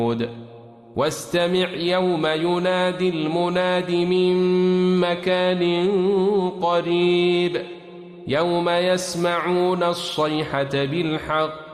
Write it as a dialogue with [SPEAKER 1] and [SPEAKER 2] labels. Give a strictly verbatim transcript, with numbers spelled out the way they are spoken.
[SPEAKER 1] واستمع يوم ينادي المناد من مكان قريب يوم يسمعون الصيحة بالحق